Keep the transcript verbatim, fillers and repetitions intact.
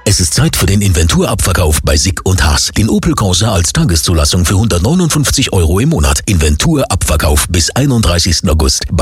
Es ist Zeit für den Inventurabverkauf bei Sick und Haas. Den Opel Corsa als Tageszulassung für hundertneunundfünfzig Euro im Monat. Inventurabverkauf bis einunddreißigsten August.